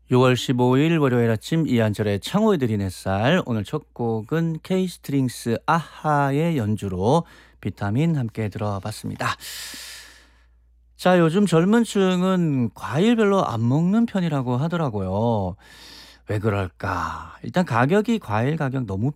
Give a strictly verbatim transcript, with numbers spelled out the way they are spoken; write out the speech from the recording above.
유월 십오일 월요일 아침 이한철의 창호에 드린 햇살. 오늘 첫 곡은 K-스트링스 아하의 연주로 비타민 함께 들어봤습니다. 자, 요즘 젊은 층은 과일 별로 안 먹는 편이라고 하더라고요. 왜 그럴까? 일단 가격이 과일 가격 너무